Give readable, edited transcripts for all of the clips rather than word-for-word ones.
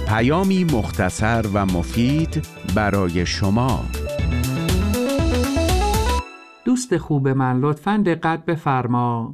پیامی مختصر و مفید برای شما. دوست خوب من، لطفاً دقت بفرما.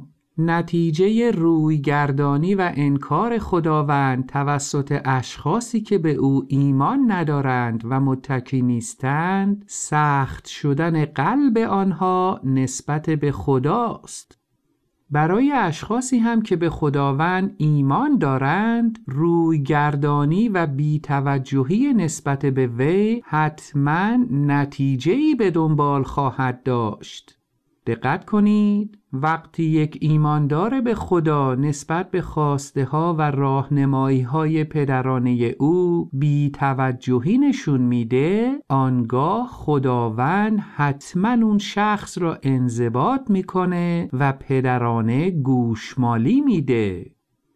نتیجه رویگردانی و انکار خداوند توسط اشخاصی که به او ایمان ندارند و متکی نیستند، سخت شدن قلب آنها نسبت به خداست. برای اشخاصی هم که به خداوند ایمان دارند، رویگردانی و بی‌توجهی نسبت به وی حتما نتیجه‌ای به دنبال خواهد داشت. دقت کنید، وقتی یک ایماندار به خدا نسبت به خواسته ها و راهنمایی های پدرانه او بی‌توجهی نشون میده، آنگاه خداوند حتما اون شخص را انضباط میکنه و پدرانه گوشمالی میده.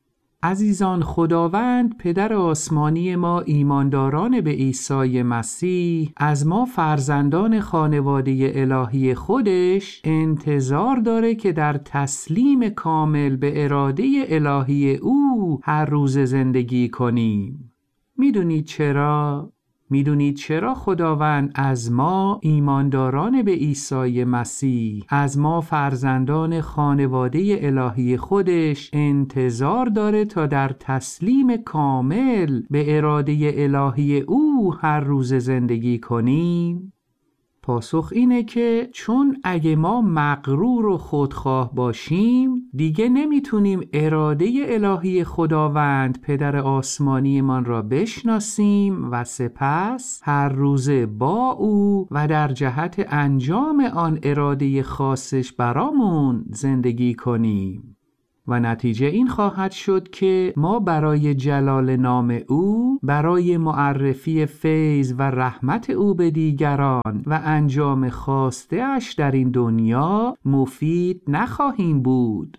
عزیزان، خداوند پدر آسمانی ما ایمانداران به عیسی مسیح از ما فرزندان خانواده الهی خودش انتظار داره که در تسلیم کامل به اراده الهی او هر روز زندگی کنیم. میدونید چرا؟ میدونید چرا خداوند از ما ایمانداران به عیسی مسیح، از ما فرزندان خانواده الهی خودش انتظار داره تا در تسلیم کامل به اراده الهی او هر روز زندگی کنیم؟ پاسخ اینه که چون اگه ما مغرور و خودخواه باشیم، دیگه نمیتونیم اراده الهی خداوند پدر آسمانی من را بشناسیم و سپس هر روز با او و در جهت انجام آن اراده خاصش برامون زندگی کنیم. و نتیجه این خواهد شد که ما برای جلال نام او، برای معرفی فیض و رحمت او به دیگران و انجام خواسته اش در این دنیا مفید نخواهیم بود.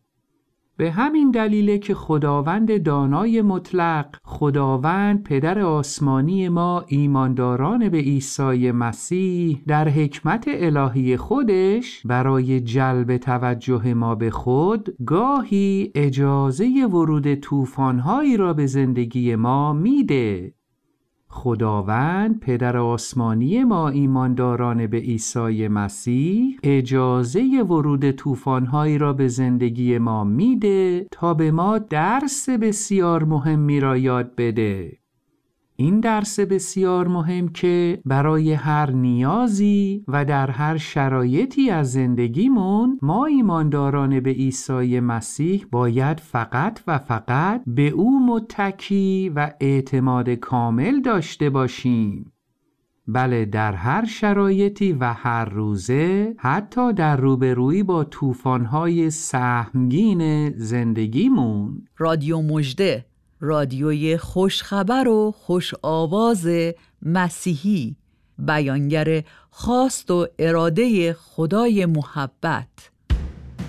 به همین دلیله که خداوند دانای مطلق، خداوند پدر آسمانی ما ایمانداران به عیسی مسیح در حکمت الهی خودش برای جلب توجه ما به خود گاهی اجازه ورود طوفان‌هایی را به زندگی ما میده. خداوند پدر آسمانی ما ایمانداران به عیسی مسیح اجازه ورود طوفان‌هایی را به زندگی ما میده تا به ما درس بسیار مهمی را یاد بده. این درس بسیار مهم که برای هر نیازی و در هر شرایطی از زندگیمون ما ایمانداران به عیسی مسیح باید فقط و فقط به او متکی و اعتماد کامل داشته باشیم. بله، در هر شرایطی و هر روزه، حتی در روبرویی با طوفان‌های سهمگین زندگیمون. رادیو مژده، رادیوی خوشخبر و خوش آواز مسیحی، بیانگر خواست و اراده خدای محبت.